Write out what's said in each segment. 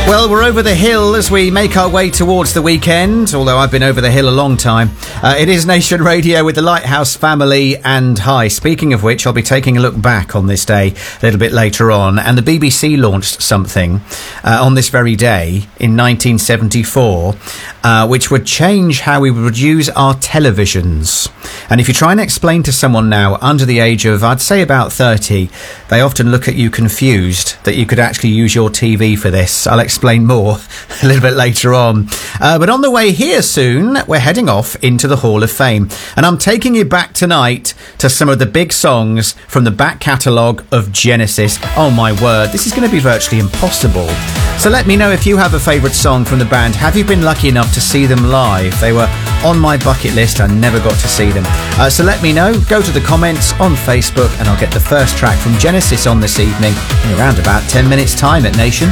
Well, we're over the hill as we make our way towards the weekend, although I've been over the hill a long time. It is Nation Radio with the Lighthouse family and hi. Speaking of which, I'll be taking a look back on this day a little bit later on. And the BBC launched something on this very day in 1974, which would change how we would use our televisions. And if you try and explain to someone now under the age of, I'd say about 30, they often look at you confused that you could actually use your TV for this. I'll explain more a little bit later on. But on the way here soon, we're heading off into the Hall of Fame. And I'm taking you back tonight to some of the big songs from the back catalogue of Genesis. Oh my word, this is going to be virtually impossible. So let me know if you have a favourite song from the band. Have you been lucky enough to see them live? They were on my bucket list. I never got to see them. So let me know. Go to the comments on Facebook and I'll get the first track from Genesis on this evening in around about 10 minutes time at Nation.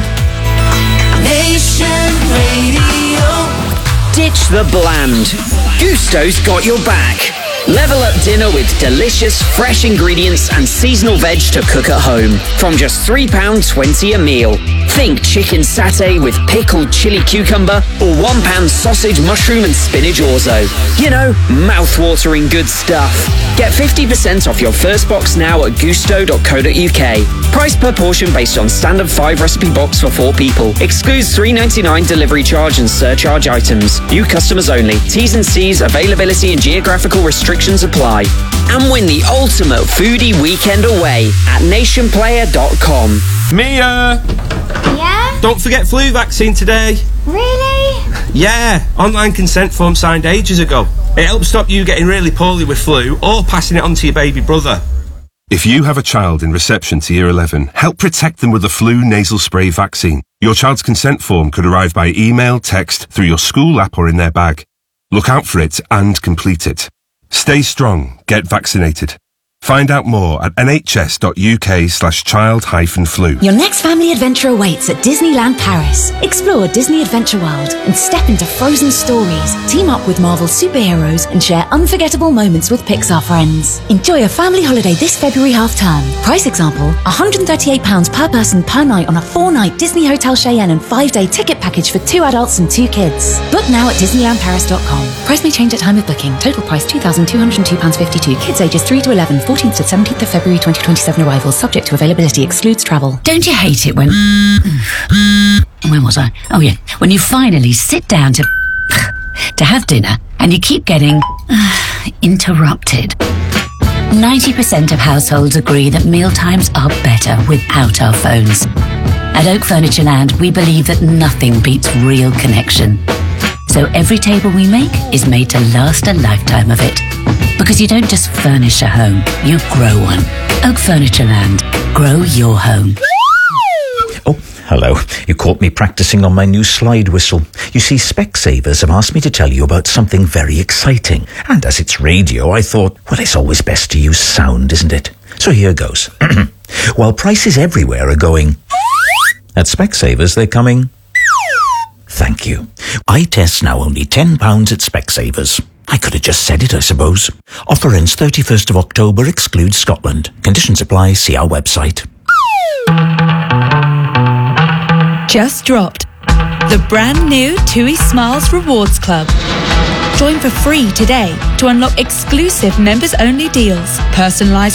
Nation Radio. Ditch the bland. Gusto's got your back. Level up dinner with delicious, fresh ingredients and seasonal veg to cook at home. From just £3.20 a meal. Think chicken satay with pickled chili cucumber or £1 sausage, mushroom and spinach orzo. You know, mouth-watering good stuff. Get 50% off your first box now at gusto.co.uk. Price per portion based on standard 5 recipe box for 4 people. Excludes $3.99 delivery charge and surcharge items. New customers only. T's and C's, availability and geographical restrictions apply. And win the ultimate foodie weekend away at nationplayer.com. Mia! Yeah? Don't forget flu vaccine today. Really? Yeah, online consent form signed ages ago. It helps stop you getting really poorly with flu or passing it on to your baby brother. If you have a child in reception to Year 11, help protect them with the flu nasal spray vaccine. Your child's consent form could arrive by email, text, through your school app or in their bag. Look out for it and complete it. Stay strong. Get vaccinated. Find out more at nhs.uk/child-flu. Your next family adventure awaits at Disneyland Paris. Explore Disney Adventure World and step into frozen stories. Team up with Marvel superheroes and share unforgettable moments with Pixar friends. Enjoy a family holiday this February half-term. Price example, £138 per person per night on a 4-night Disney Hotel Cheyenne and 5-day ticket package for 2 adults and 2 kids. Book now at disneylandparis.com. Price may change at time of booking. Total price £2,202.52. Kids ages 3 to 11. 14th to 17th of February 2027 arrivals, subject to availability, excludes travel. Don't you hate it when... Where was I? Oh yeah, when you finally sit down to have dinner and you keep getting interrupted. 90% of households agree that mealtimes are better without our phones. At Oak Furniture Land, we believe that nothing beats real connection. So every table we make is made to last a lifetime of it. Because you don't just furnish a home, you grow one. Oak Furniture Land. Grow your home. Oh, hello. You caught me practicing on my new slide whistle. You see, Specsavers have asked me to tell you about something very exciting. And as it's radio, I thought, well, it's always best to use sound, isn't it? So here goes. While prices everywhere are going, at Specsavers they're coming. Thank you. Eye tests now only £10 at Specsavers. I could have just said it, I suppose. Offer ends 31st of October, excludes Scotland. Conditions apply, see our website. Just dropped. The brand new TUI Smiles Rewards Club. Join for free today to unlock exclusive members-only deals, personalised